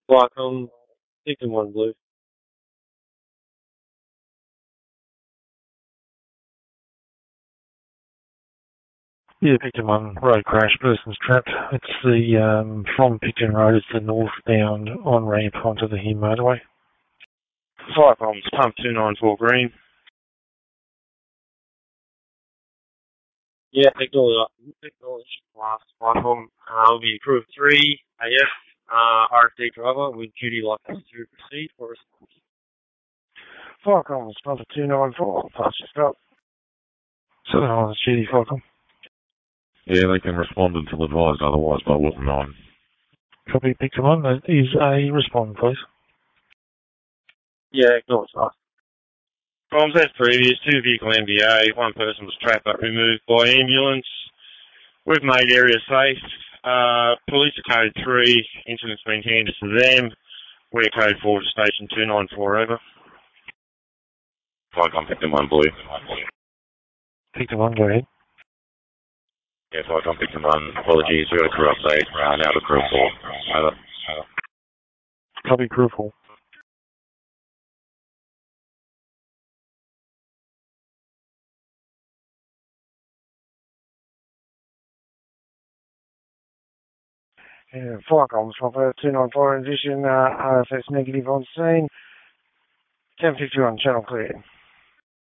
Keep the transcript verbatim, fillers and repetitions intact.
Black on Victim one Blue. Yeah, Picton one, road crash, person's trapped. It's the, um, from Picton Road, it's the northbound on-ramp onto the Hume motorway. Fire bombs, pump two nine four green. Yeah, acknowledge, acknowledge last fire bomb. Uh, will be crew of three, A F, uh, R F D driver with duty license to proceed for response. Firecom, Sponsor two nine four, pass your stop. Southern Highlands duty, Firecom. Yeah, they can respond until advised otherwise by Wilton nine. Copy, Picton one, that is a respond, please. Yeah, acknowledge last. Bombs as previous, two vehicle M B A, one person was trapped but removed by ambulance. We've made area safe. Uh, police are code three, incident's been handed to them. We're code four to station two nine four, over. Firecom Picton one Blue. Picton one, go ahead. Yeah, Firecom Picton one, apologies, we got a crew update, uh, now the crew four. Over. Over. Copy, crew four. Yeah, Firecom, Sponsor two nine four in addition, uh, R F S negative on scene. ten fifty-one, channel clear.